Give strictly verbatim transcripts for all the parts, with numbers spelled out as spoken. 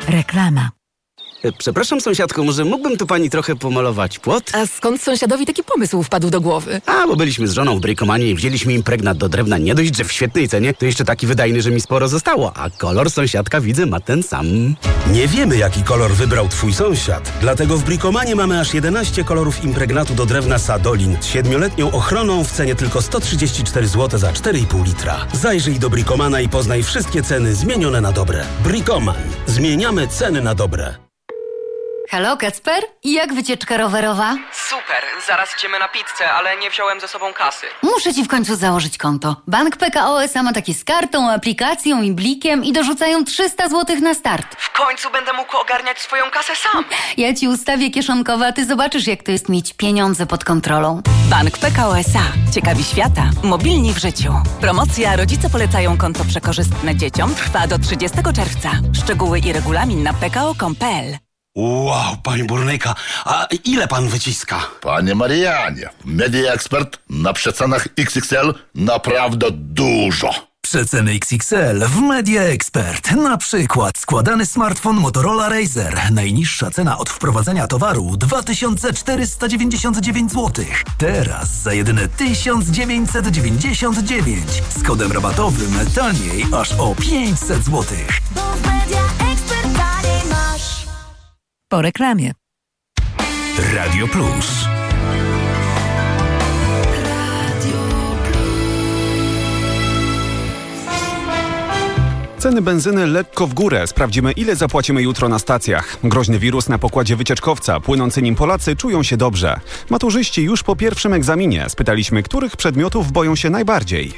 Reklama. Przepraszam, sąsiadko, może mógłbym tu pani trochę pomalować płot? A skąd sąsiadowi taki pomysł wpadł do głowy? A, bo byliśmy z żoną w Brikomanie i wzięliśmy impregnat do drewna nie dość, że w świetnej cenie, to jeszcze taki wydajny, że mi sporo zostało. A kolor sąsiadka, widzę, ma ten sam. Nie wiemy, jaki kolor wybrał twój sąsiad. Dlatego w Brikomanie mamy aż jedenaście kolorów impregnatu do drewna Sadolin z siedmioletnią ochroną w cenie tylko sto trzydzieści cztery złote za cztery i pół litra. Zajrzyj do Brikomana i poznaj wszystkie ceny zmienione na dobre. Brikoman. Zmieniamy ceny na dobre. Halo, Kacper? I jak wycieczka rowerowa? Super, zaraz idziemy na pizzę, ale nie wziąłem ze sobą kasy. Muszę ci w końcu założyć konto. Bank P K O S A ma takie z kartą, aplikacją i blikiem i dorzucają trzysta złotych na start. W końcu będę mógł ogarniać swoją kasę sam. Ja ci ustawię kieszonkowe, a ty zobaczysz, jak to jest mieć pieniądze pod kontrolą. Bank P K O S A. Ciekawi świata. Mobilni w życiu. Promocja Rodzice polecają konto przekorzystne dzieciom trwa do trzydziestego czerwca. Szczegóły i regulamin na p k o kropka com kropka p l. Wow, panie burnyka, a ile pan wyciska? Panie Marianie, Media Expert na przecenach X X L naprawdę dużo. Przeceny X X L w Media Expert. Na przykład składany smartfon Motorola Razr. Najniższa cena od wprowadzenia towaru dwa tysiące czterysta dziewięćdziesiąt dziewięć złotych. Teraz za jedyne tysiąc dziewięćset dziewięćdziesiąt dziewięć. Z kodem rabatowym taniej aż o pięćset złotych. Bo w Media Expert taniej masz. Po reklamie. Radio Plus. Ceny benzyny lekko w górę. Sprawdzimy, ile zapłacimy jutro na stacjach. Groźny wirus na pokładzie wycieczkowca. Płynący nim Polacy czują się dobrze. Maturzyści już po pierwszym egzaminie. Spytaliśmy, których przedmiotów boją się najbardziej.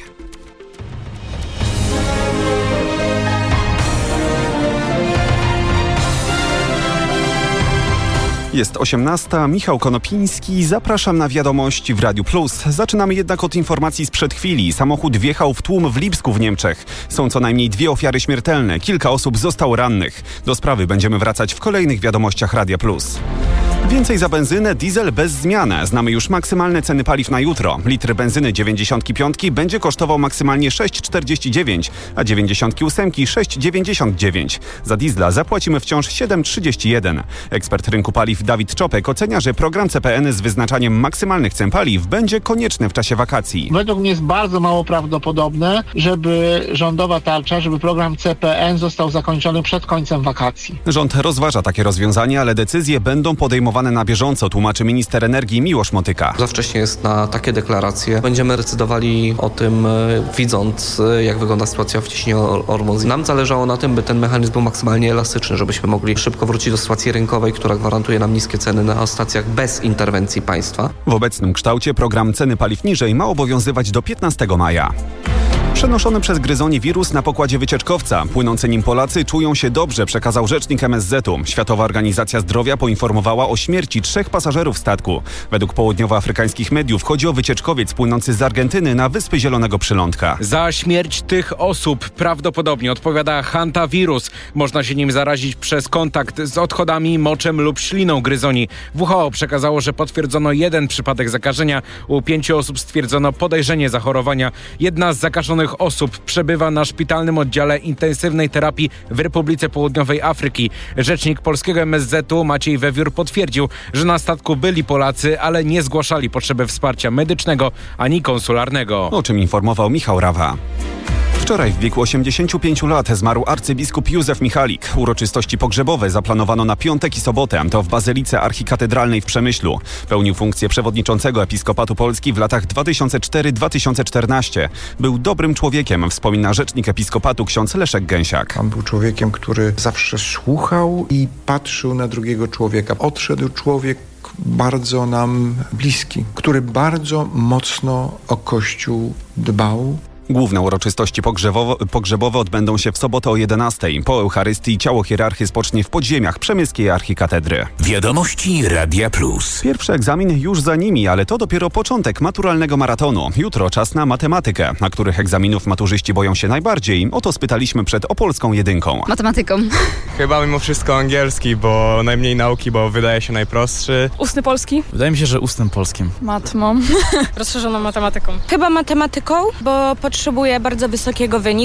Jest osiemnasta, Michał Konopiński, zapraszam na wiadomości w Radiu Plus. Zaczynamy jednak od informacji sprzed chwili. Samochód wjechał w tłum w Lipsku w Niemczech. Są co najmniej dwie ofiary śmiertelne, kilka osób zostało rannych. Do sprawy będziemy wracać w kolejnych wiadomościach Radia Plus. Więcej za benzynę, diesel bez zmian. Znamy już maksymalne ceny paliw na jutro. Litr benzyny dziewięćdziesiąt pięć będzie kosztował maksymalnie sześć czterdzieści dziewięć, a dziewięćdziesiąt osiem sześć dziewięćdziesiąt dziewięć. Za diesla zapłacimy wciąż siedem trzydzieści jeden. Ekspert rynku paliw Dawid Czopek ocenia, że program C P N z wyznaczaniem maksymalnych cen paliw będzie konieczny w czasie wakacji. Według mnie jest bardzo mało prawdopodobne, żeby rządowa tarcza, żeby program C P N został zakończony przed końcem wakacji. Rząd rozważa takie rozwiązanie, ale decyzje będą podejmowane na bieżąco, tłumaczy minister energii Miłosz Motyka. Za wcześnie jest na takie deklaracje. Będziemy decydowali o tym, widząc, jak wygląda sytuacja w cieśninie Ormus. Nam zależało na tym, by ten mechanizm był maksymalnie elastyczny, żebyśmy mogli szybko wrócić do sytuacji rynkowej, która gwarantuje nam niskie ceny na stacjach bez interwencji państwa. W obecnym kształcie program ceny paliw niżej ma obowiązywać do piętnastego maja. Przenoszony przez gryzonie wirus na pokładzie wycieczkowca. Płynący nim Polacy czują się dobrze, przekazał rzecznik M S Z-u. Światowa Organizacja Zdrowia poinformowała o śmierci trzech pasażerów statku. Według południowoafrykańskich mediów chodzi o wycieczkowiec płynący z Argentyny na Wyspy Zielonego Przylądka. Za śmierć tych osób prawdopodobnie odpowiada hantawirus. Można się nim zarazić przez kontakt z odchodami, moczem lub śliną gryzoni. W H O przekazało, że potwierdzono jeden przypadek zakażenia. U pięciu osób stwierdzono podejrzenie zachorowania. Jedna z zakażonych osób przebywa na szpitalnym oddziale intensywnej terapii w Republice Południowej Afryki. Rzecznik polskiego M S Z-u Maciej Wewiór potwierdził, że na statku byli Polacy, ale nie zgłaszali potrzeby wsparcia medycznego ani konsularnego. O czym informował Michał Rawa. Wczoraj w wieku osiemdziesięciu pięciu lat zmarł arcybiskup Józef Michalik. Uroczystości pogrzebowe zaplanowano na piątek i sobotę. To w Bazylice Archikatedralnej w Przemyślu. Pełnił funkcję przewodniczącego Episkopatu Polski w latach dwa tysiące czwarty do dwa tysiące czternastego. Był dobrym człowiekiem, wspomina rzecznik Episkopatu ksiądz Leszek Gęsiak. On był człowiekiem, który zawsze słuchał i patrzył na drugiego człowieka. Odszedł człowiek bardzo nam bliski, który bardzo mocno o Kościół dbał. Główne uroczystości pogrzebowe, pogrzebowe odbędą się w sobotę o jedenastej. Po Eucharystii ciało hierarchy spocznie w podziemiach Przemyskiej Archikatedry. Wiadomości Radia Plus. Pierwszy egzamin już za nimi, ale to dopiero początek maturalnego maratonu. Jutro czas na matematykę. Na których egzaminów maturzyści boją się najbardziej? O to spytaliśmy przed Opolską Jedynką. Matematyką. Chyba mimo wszystko angielski, bo najmniej nauki, bo wydaje się najprostszy. Ustny polski. Wydaje mi się, że ustnym polskim. Matmą. Rozszerzoną matematyką. Chyba matematyką, bo potrzebuję bardzo wysokiego wyniku.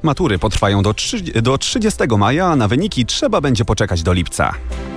Matury potrwają do, trzy, do trzydziestego maja, a na wyniki trzeba będzie poczekać do lipca.